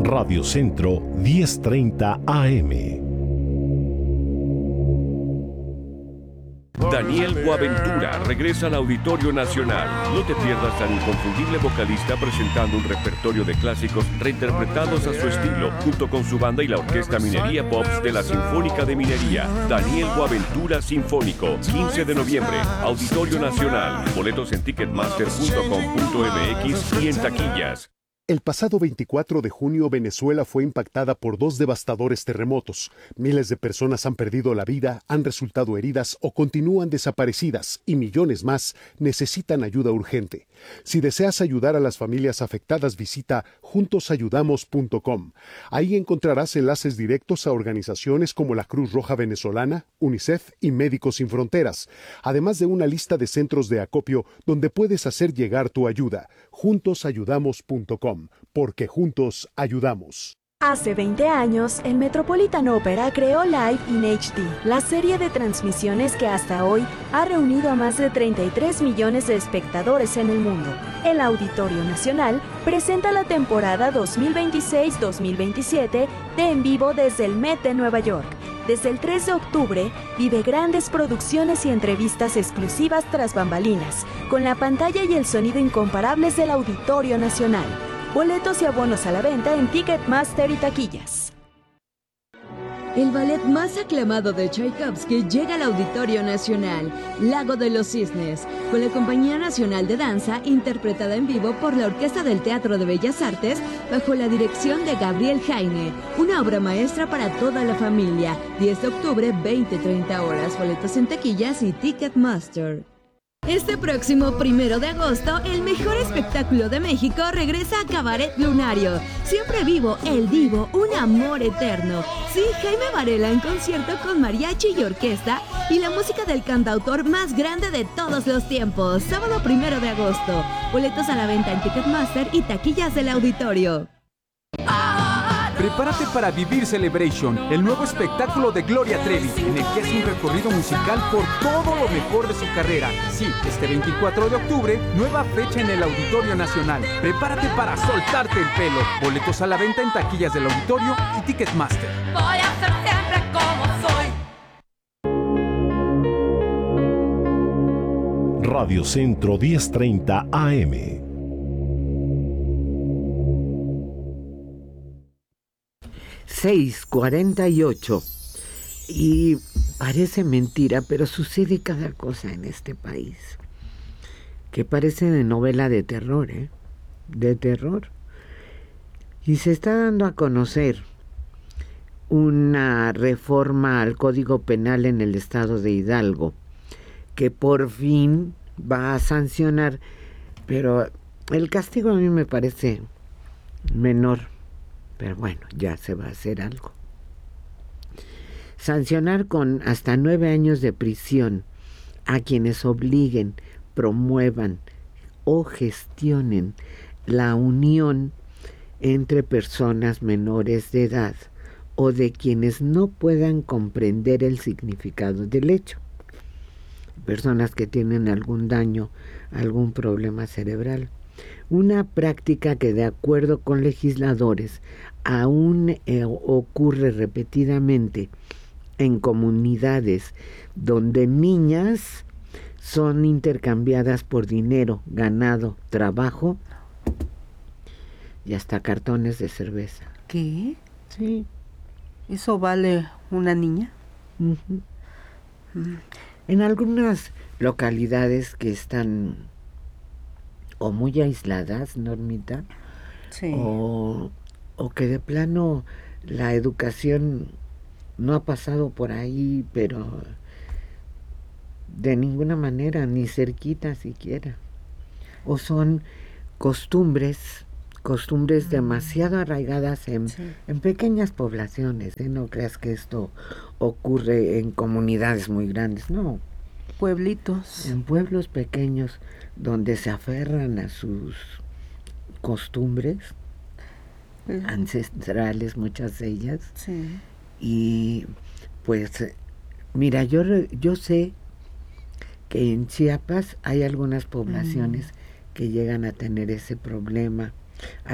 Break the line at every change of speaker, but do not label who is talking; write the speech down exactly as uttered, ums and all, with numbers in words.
Radio Centro diez treinta A M.
Daniel Boaventura regresa al Auditorio Nacional. No te pierdas al inconfundible vocalista presentando un repertorio de clásicos reinterpretados a su estilo, junto con su banda y la Orquesta Minería Pops de la Sinfónica de Minería. Daniel Boaventura Sinfónico, quince de noviembre, Auditorio Nacional. Boletos en ticketmaster punto com punto m x y en taquillas.
El pasado veinticuatro de junio, Venezuela fue impactada por dos devastadores terremotos. Miles de personas han perdido la vida, han resultado heridas o continúan desaparecidas, y millones más necesitan ayuda urgente. Si deseas ayudar a las familias afectadas, visita juntos ayudamos punto com. Ahí encontrarás enlaces directos a organizaciones como la Cruz Roja Venezolana, UNICEF y Médicos Sin Fronteras, además de una lista de centros de acopio donde puedes hacer llegar tu ayuda. juntos ayudamos punto com. Porque juntos ayudamos.
Hace veinte años, el Metropolitan Opera creó Live in H D, la serie de transmisiones que hasta hoy ha reunido a más de treinta y tres millones de espectadores en el mundo. El Auditorio Nacional presenta la temporada dos mil veintiséis dos mil veintisiete de En Vivo desde el Met de Nueva York. Desde el tres de octubre, vive grandes producciones y entrevistas exclusivas tras bambalinas, con la pantalla y el sonido incomparables del Auditorio Nacional. Boletos y abonos a la venta en Ticketmaster y taquillas.
El ballet más aclamado de Tchaikovsky llega al Auditorio Nacional, Lago de los Cisnes, con la Compañía Nacional de Danza, interpretada en vivo por la Orquesta del Teatro de Bellas Artes, bajo la dirección de Gabriel Heine. Una obra maestra para toda la familia. diez de octubre, veinte a treinta horas. Boletos en taquillas y Ticketmaster. Este próximo primero de agosto, el mejor espectáculo de México regresa a Cabaret Lunario. Siempre vivo, el divo, un amor eterno. Sí, Jaime Varela en concierto con mariachi y orquesta y la música del cantautor más grande de todos los tiempos. Sábado primero de agosto. Boletos a la venta en Ticketmaster y taquillas del auditorio.
Prepárate para vivir Celebration, el nuevo espectáculo de Gloria Trevi, en el que hace un recorrido musical por todo lo mejor de su carrera. Sí, este veinticuatro de octubre, nueva fecha en el Auditorio Nacional. Prepárate para soltarte el pelo. Boletos a la venta en taquillas del auditorio y Ticketmaster.
Voy a ser siempre como soy.
Radio Centro diez treinta A M.
seis cuarenta y ocho. Y parece mentira, pero sucede cada cosa en este país que parece de novela de terror, ¿eh? De terror. Y se está dando a conocer una reforma al Código Penal en el estado de Hidalgo, que por fin va a sancionar, pero el castigo a mí me parece menor. Pero bueno, ya se va a hacer algo. Sancionar con hasta nueve años de prisión a quienes obliguen, promuevan o gestionen la unión entre personas menores de edad o de quienes no puedan comprender el significado del hecho. Personas que tienen algún daño, algún problema cerebral. Una práctica que, de acuerdo con legisladores, aún eh, ocurre repetidamente en comunidades donde niñas son intercambiadas por dinero, ganado, trabajo y hasta cartones de cerveza.
¿Qué?
Sí.
¿Eso vale una niña?
Uh-huh. Mm. En algunas localidades que están o muy aisladas, Normita,
sí.
o, o que de plano la educación no ha pasado por ahí, pero de ninguna manera, ni cerquita siquiera. O son costumbres, costumbres mm. demasiado arraigadas en, sí. en pequeñas poblaciones, ¿eh? No creas que esto ocurre en comunidades muy grandes, no.
Pueblitos.
En pueblos pequeños donde se aferran a sus costumbres uh-huh. ancestrales, muchas de ellas.
Sí.
Y pues, mira, yo, yo sé que en Chiapas hay algunas poblaciones uh-huh. que llegan a tener ese problema.